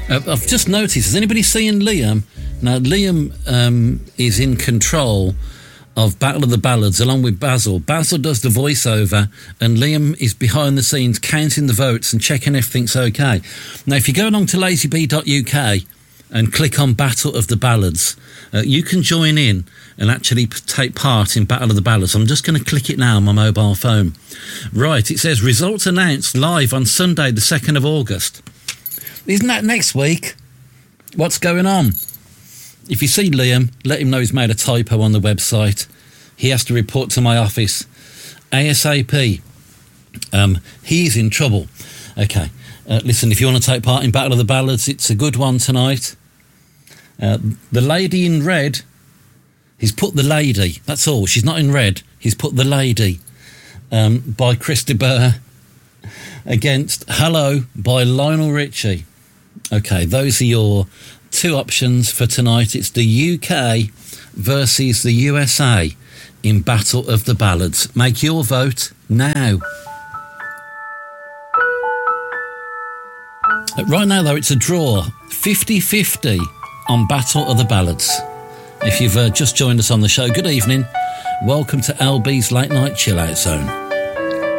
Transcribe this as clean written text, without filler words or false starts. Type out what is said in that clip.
I've just noticed, has anybody seen Liam? Now, Liam is in control of Battle of the Ballads along with Basil. Basil does the voiceover and Liam is behind the scenes counting the votes and checking everything's okay. Now, if you go along to lazyb.uk and click on Battle of the Ballads, you can join in and actually take part in Battle of the Ballads. I'm just going to click it now on my mobile phone. Right, it says results announced live on Sunday the 2nd of August. Isn't that next week? What's going on? If you see Liam, let him know he's made a typo on the website. He has to report to my office ASAP. He's in trouble. Okay, listen, if you want to take part in Battle of the Ballads, it's a good one tonight. The lady in red, he's put the lady, that's all. She's not in red. He's put the lady by Chris de Burgh against Hello by Lionel Richie. Okay, those are your two options for tonight. It's the UK versus the USA in Battle of the Ballads. Make your vote now. Right now, though, it's a draw. 50-50 on Battle of the Ballads. If you've just joined us on the show, good evening. Welcome to LB's Late Night Chill Out Zone.